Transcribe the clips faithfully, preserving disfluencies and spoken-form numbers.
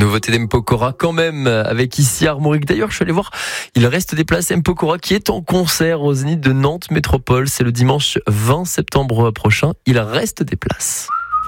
nouveauté d'Mpokora quand même, avec ici Armorique. D'ailleurs, je suis allé voir, il reste des places. Mpokora qui est en concert au Zénith de Nantes Métropole. C'est le dimanche vingt septembre prochain. Il reste des places.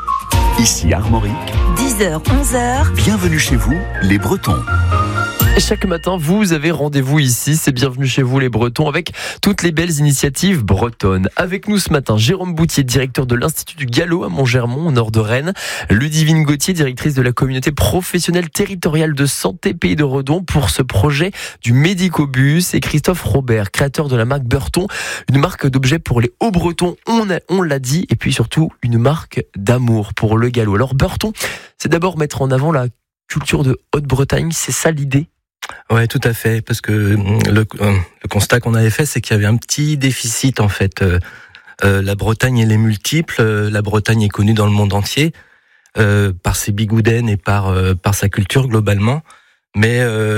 Ici Armorique. dix heures, onze heures. Bienvenue chez vous, les Bretons. Chaque matin, vous avez rendez-vous ici, c'est Bienvenue chez vous les Bretons, avec toutes les belles initiatives bretonnes. Avec nous ce matin, Jérôme Boutier, directeur de l'Institut du Galop à Montgermont, au nord de Rennes. Ludivine Gauthier, directrice de la communauté professionnelle territoriale de santé Pays de Redon, pour ce projet du Médicobus. Et Christophe Robert, créateur de la marque Burton, une marque d'objets pour les Hauts-Bretons, on, a, on l'a dit, et puis surtout une marque d'amour pour le galop. Alors Burton, c'est d'abord mettre en avant la culture de Haute-Bretagne, c'est ça l'idée ? Ouais, tout à fait, parce que le, le constat qu'on avait fait, c'est qu'il y avait un petit déficit en fait. Euh, euh, la Bretagne, elle est multiple. Euh, la Bretagne est connue dans le monde entier euh, par ses bigoudaines et par euh, par sa culture globalement. Mais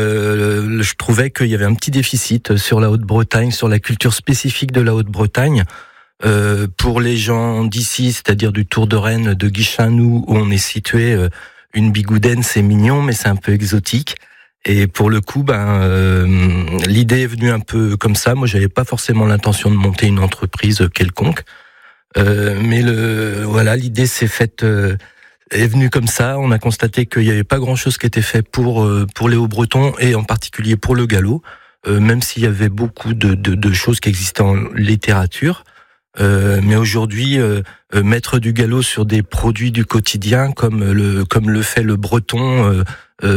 euh, je trouvais qu'il y avait un petit déficit sur la Haute-Bretagne, sur la culture spécifique de la Haute-Bretagne. Euh, pour les gens d'ici, c'est-à-dire du Tour de Rennes, de Guichanou, où on est situé, euh, une bigoudaine, c'est mignon, mais c'est un peu exotique. Et pour le coup, ben, euh, l'idée est venue un peu comme ça. Moi, j'avais pas forcément l'intention de monter une entreprise quelconque, euh, mais le, voilà, l'idée s'est faite, euh, est venue comme ça. On a constaté qu'il y avait pas grand-chose qui était fait pour euh, pour les Hauts-Bretons et en particulier pour le galop, euh, même s'il y avait beaucoup de, de, de choses qui existaient en littérature. Euh, mais aujourd'hui, euh, euh, mettre du galop sur des produits du quotidien, comme le comme le fait le breton, euh,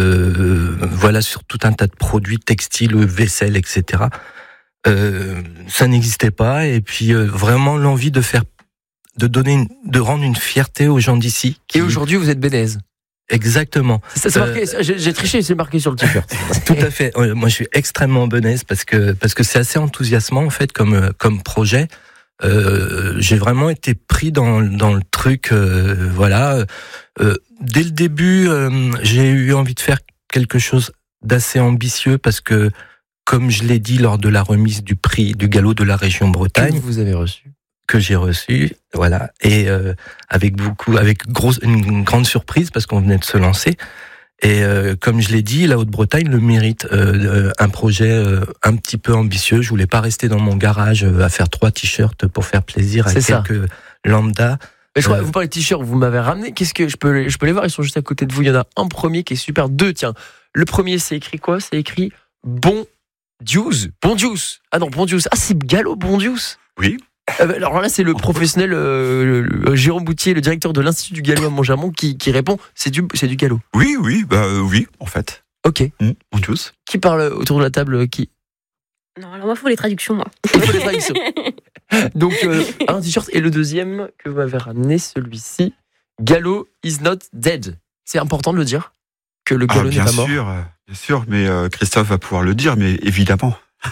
euh, voilà, sur tout un tas de produits textiles, vaisselle, et cetera. Euh, ça n'existait pas. Et puis euh, vraiment l'envie de faire, de donner, une, de rendre une fierté aux gens d'ici. Qui... Et aujourd'hui, vous êtes bénaise. Exactement. Ça, c'est marqué, euh, j'ai, j'ai triché, c'est marqué sur le t-shirt. Tout à fait. Moi, je suis extrêmement benaise parce que parce que c'est assez enthousiasmant en fait comme comme projet. Euh, j'ai vraiment été pris dans dans le truc, euh, voilà. Euh, dès le début, euh, j'ai eu envie de faire quelque chose d'assez ambitieux parce que, comme je l'ai dit lors de la remise du prix du galop de la région Bretagne, que vous avez reçu, que j'ai reçu, voilà, et euh, avec beaucoup, avec grosse, une grande surprise parce qu'on venait de se lancer. Et euh, comme je l'ai dit, la Haute-Bretagne le mérite. Euh, un projet euh, un petit peu ambitieux. Je voulais pas rester dans mon garage euh, à faire trois t-shirts pour faire plaisir à c'est quelques ça. lambda. Mais je crois, euh, vous parlez de t-shirts, vous m'avez ramené. Qu'est-ce que je peux, je peux les voir? Ils sont juste à côté de vous. Il y en a un premier qui est super. Deux, tiens. Le premier, c'est écrit quoi? C'est écrit Bon Juice. Bon Juice. Ah non, Bon Juice. Ah, c'est Galop Bon Juice. Oui. Alors là, c'est le professionnel euh, le, Jérôme Boutier, le directeur de l'Institut du Galop à Montgermont, qui, qui répond. C'est du, c'est du galop. Oui, oui, bah euh, oui, en fait. Ok. Mmh, on tous. Qui parle autour de la table? Qui? Non, alors moi, il faut les traductions, moi. Il faut les traductions. Donc, euh, un t-shirt. Et le deuxième que vous m'avez ramené, celui-ci, Galop is not dead. C'est important de le dire, que le galop ah, n'est pas mort. Bien sûr, bien sûr, mais euh, Christophe va pouvoir le dire, mais évidemment.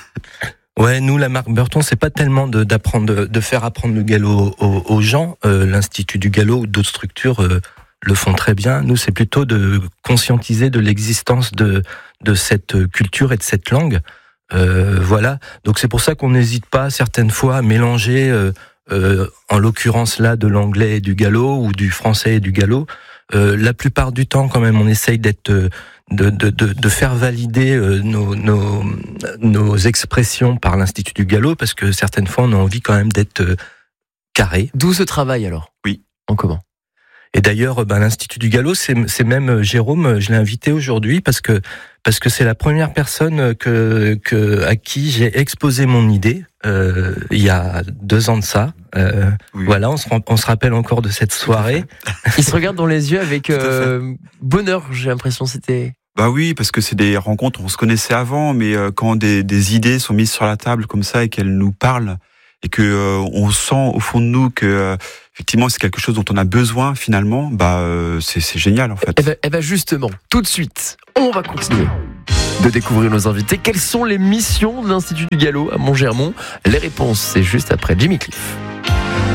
Ouais, nous, la marque Burton, c'est pas tellement de, d'apprendre, de, de faire apprendre le galop aux, aux gens. Euh, L'Institut du Galop ou d'autres structures euh, le font très bien. Nous, c'est plutôt de conscientiser de l'existence de, de cette culture et de cette langue. Euh, voilà. Donc c'est pour ça qu'on n'hésite pas certaines fois à mélanger, euh, euh, en l'occurrence là, de l'anglais et du galop ou du français et du galop. Euh, la plupart du temps, quand même, on essaye d'être euh, De, de, de, de faire valider euh, nos, nos, nos expressions par l'Institut du Galop, parce que certaines fois, on a envie quand même d'être euh, carré. D'où ce travail, alors? Oui. En commun. Et d'ailleurs, ben, l'Institut du Galop, c'est, c'est même Jérôme, je l'ai invité aujourd'hui, parce que, parce que c'est la première personne que, que, à qui j'ai exposé mon idée, euh, il y a deux ans de ça. Euh, oui. Voilà, on se, on se rappelle encore de cette soirée. Il se regarde dans les yeux avec euh, bonheur, j'ai l'impression, c'était... Bah oui, parce que c'est des rencontres, on se connaissait avant, mais euh, quand des, des idées sont mises sur la table comme ça et qu'elles nous parlent, et que euh, on sent au fond de nous que euh, effectivement c'est quelque chose dont on a besoin finalement, bah euh, c'est, c'est génial en fait. Eh ben, eh ben justement, tout de suite, on va continuer de découvrir nos invités. Quelles sont les missions de l'Institut du Galop à Montgermont? Les réponses, c'est juste après Jimmy Cliff.